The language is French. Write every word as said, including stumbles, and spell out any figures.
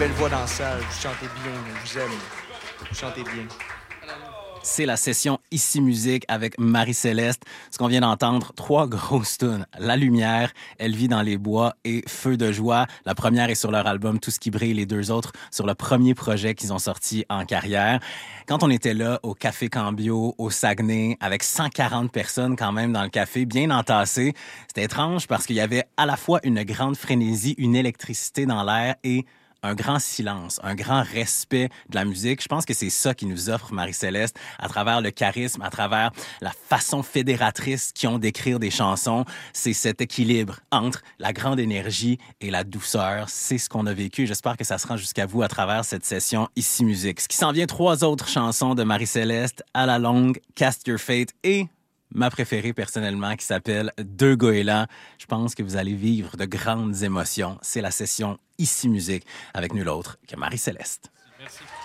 belle voix dans la salle. Vous chantez bien, je vous aime. Vous chantez bien. C'est la session Ici Musique avec Marie-Céleste. Ce qu'on vient d'entendre, trois grosses tunes. La lumière, Elle vit dans les bois et Feu de joie. La première est sur leur album Tout ce qui brille, les deux autres sur le premier projet qu'ils ont sorti en carrière. Quand on était là au Café Cambio, au Saguenay, avec cent quarante personnes quand même dans le café, bien entassées, c'était étrange parce qu'il y avait à la fois une grande frénésie, une électricité dans l'air et un grand silence, un grand respect de la musique. Je pense que c'est ça qui nous offre Marie-Céleste à travers le charisme, à travers la façon fédératrice qu'ils ont d'écrire des chansons. C'est cet équilibre entre la grande énergie et la douceur. C'est ce qu'on a vécu. J'espère que ça se rend jusqu'à vous à travers cette session Ici Musique. Ce qui s'en vient, trois autres chansons de Marie-Céleste, À la longue, Cast Your Fate et ma préférée personnellement qui s'appelle Deux goélands. Je pense que vous allez vivre de grandes émotions. C'est la session Ici Musique avec nul autre que Marie-Céleste. Merci.